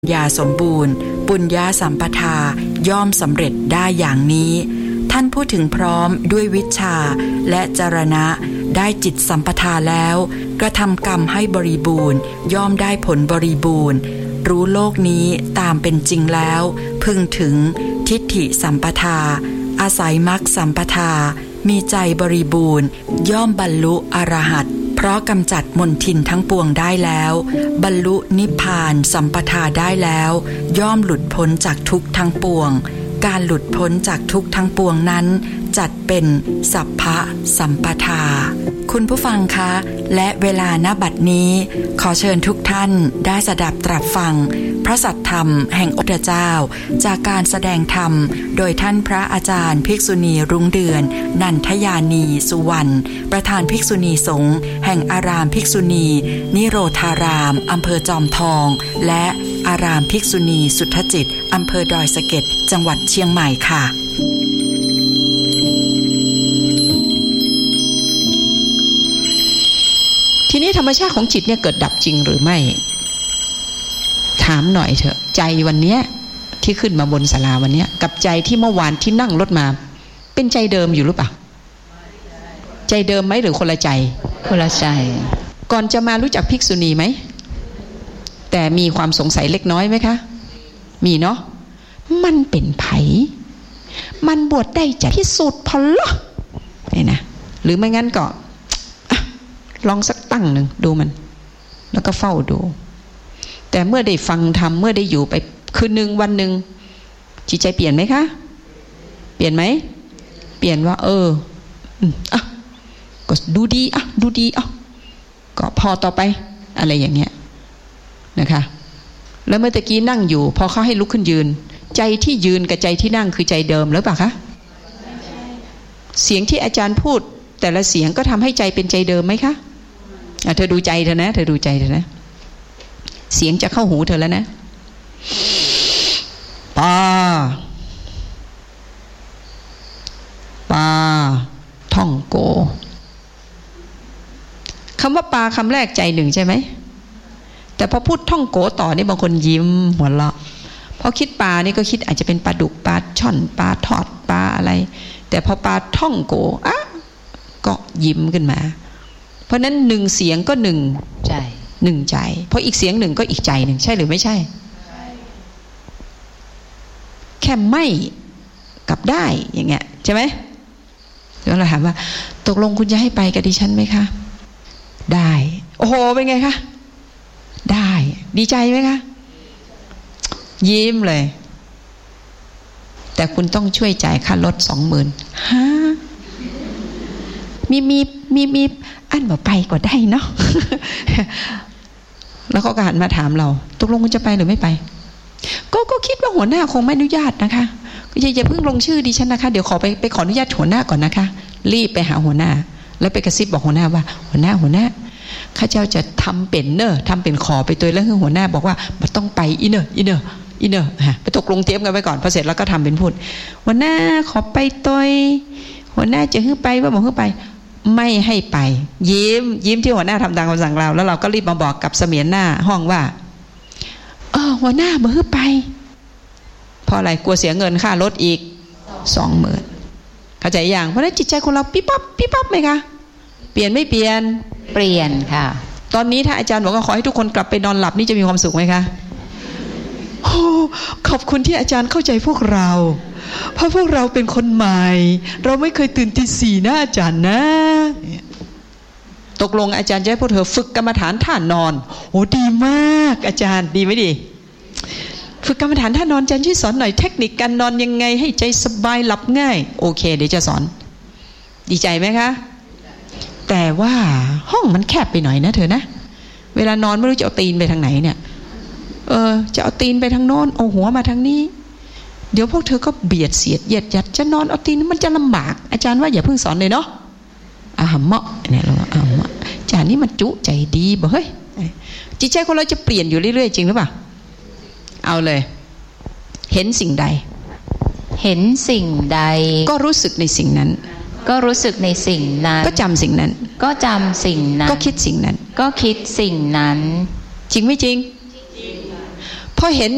ญาสมบูรณ์ปุญญาสัมปทาย่อมสำเร็จได้อย่างนี้ท่านพูดถึงพร้อมด้วยวิชชาและจรณะได้จิตสัมปทาแล้วกระทำกรรมให้บริบูรณ์ย่อมได้ผลบริบูรณ์รู้โลกนี้ตามเป็นจริงแล้วพึงถึงทิฏฐิสัมปทาอาศัยมรรคสัมปทามีใจบริบูรณ์ย่อมบรรลุอรหัตเพราะกำจัดมลทินทั้งปวงได้แล้วบรรลุนิพพานสัมปทาได้แล้วย่อมหลุดพ้นจากทุกข์ทั้งปวงการหลุดพ้นจากทุกข์ทั้งปวงนั้นจัดเป็นสัพพะสัมปทาคุณผู้ฟังคะและเวลาณบัดนี้ขอเชิญทุกท่านได้สดับตรับฟังพระสัทธรรมแห่งองค์เจ้าจากการแสดงธรรมโดยท่านพระอาจารย์ภิกษุณีรุ้งเดือนนันทยานีสุวรรณประธานภิกษุณีสงฆ์แห่งอารามภิกษุณีนิโรธารามอำเภอจอมทองและอารามภิกษุณีสุทธจิตอำเภอดอยสะเก็ดจังหวัดเชียงใหม่ค่ะทีนี้ธรรมชาติของจิตเนี่ยเกิดดับจริงหรือไม่ถามหน่อยเถอะใจวันนี้ที่ขึ้นมาบนศาลาวันนี้กับใจที่เมื่อวานที่นั่งรถมาเป็นใจเดิมอยู่หรือเปล่าใจเดิมไหมหรือคนละใจคนละใจก่อนจะมารู้จักภิกษุณีไหมแต่มีความสงสัยเล็กน้อยไหมคะมีเนาะมันเป็นไผมันบวชได้จากที่สุดพอละนี่นะหรือไม่งั้นก็ลองสักตั้งหนึ่งดูมันแล้วก็เฝ้าดูแต่เมื่อได้ฟังธรรมเมื่อได้อยู่ไปคืนหนึ่งวันหนึ่งจิตใจเปลี่ยนไหมคะเปลี่ยนไหมเปลี่ยนว่าก็ดูดีดูดีก็พอต่อไปอะไรอย่างเงี้ยนะคะแล้วเมื่อตะกี้นั่งอยู่พอเขาให้ลุกขึ้นยืนใจที่ยืนกับใจที่นั่งคือใจเดิมหรือเปล่าคะเสียงที่อาจารย์พูดแต่ละเสียงก็ทำให้ใจเป็นใจเดิมไหมคะเธอดูใจเธอนะเธอดูใจเธอนะเสียงจะเข้าหูเธอแล้วนะปาท่องโกคำว่าปาคำแรกใจหนึ่งใช่ไหมแต่พอพูดท่องโกต่อนี่บางคนยิ้มหัวเราะพอคิดปลานี่ก็คิดอาจจะเป็นปลาดุกปลาช่อนปลาทอดปลาอะไรแต่พอปลาท่องโกก็ยิ้มขึ้นมาเพราะนั้นหนึ่งเสียงก็หนึ่งใจหนึ่งใจเพราะอีกเสียงหนึ่งก็อีกใจหนึ่งใช่หรือไม่ใช่แค่ไม่กับได้อย่างเงี้ยใช่ไหมแล้วเราถามว่าตกลงคุณจะให้ไปกับดิฉันไหมคะได้โอ้โหเป็นไงคะได้ดีใจไหมคะยิ้มเลยแต่คุณต้องช่วยจ่ายค่ารถ 20,000 ฮะมีอันบอกไปก็ได้เนาะ แล้วเขาก็หันมาถามเราตกลงคุณจะไปหรือไม่ไปก็คิดว่าหัวหน้าคงไม่อนุญาตนะคะอย่าเพิ่งลงชื่อดิฉันนะคะเดี๋ยวขอไปขออนุญาตหัวหน้าก่อนนะคะรีบไปหาหัวหน้าแล้วไปกระซิบบอกหัวหน้าว่าหัวหน้าข้าเจ้าจะทำเป็นทำเป็นขอไปตัวแล้วคือหัวหน้าบอกว่ามันต้องไปอีเนอร์ไปตกลงเตรียมกันไว้ก่อนพอเสร็จแล้วก็ทำเป็นพูดหัวหน้าขอไปตัวหัวหน้าจะให้ไปว่าบอกให้ไปไม่ให้ไปยิ้มที่หัวหน้าทำตามคำสั่งเราแล้วเราก็รีบมาบอกกับเสมียนหน้าห้องว่าหัวหน้าบอกให้ไปเพราะอะไรกลัวเสียเงินค่ารถอีก 20,000เข้าใจอย่างเพราะนั้นจิตใจของเราปิ๊บปั๊บไหมคะเปลี่ยนไม่เปลี่ยนเปลี่ยนค่ะตอนนี้ถ้าอาจารย์บอกว่าขอให้ทุกคนกลับไปนอนหลับนี่จะมีความสุขไหมคะโอ้ขอบคุณที่อาจารย์เข้าใจพวกเราเพราะพวกเราเป็นคนใหม่เราไม่เคยตื่นตี 4นะอาจารย์นะตกลงอาจารย์จะให้พวกเธอฝึกกรรมฐานท่านอนโอ้ดีมากอาจารย์ดีไหมดีฝึกกรรมฐานท่านอนอาจารย์ช่วยสอนหน่อยเทคนิคการนอนยังไงให้ใจสบายหลับง่ายโอเคเดี๋ยวจะสอนดีใจไหมคะแต่ว่าห้องมันแคบไปหน่อยนะเธอนะเวลานอนไม่รู้จะเอาตีนไปทางไหนเนี่ยจะเอาตีนไปทางโน้นเอาหัวมาทางนี้เดี๋ยวพวกเธอก็เบียดเสียดเหยียดยัดจะนอนเอาตีนมันจะลำบากอาจารย์ว่าอย่าเพิ่งสอนเลยเนาะเหมาะเนี่ยเราอาจารย์นี่มันจุใจดีบ่เฮ้ยจิตใจของเราจะเปลี่ยนอยู่เรื่อยๆจริงหรือเปล่าเอาเลยเห็นสิ่งใดก็รู้สึกในสิ่งนั้นก็รู้สึกในสิ่งนั้นก็จำสิ่งนั้นก็คิดสิ่งนั้นจริงไม่จริงพอเห็น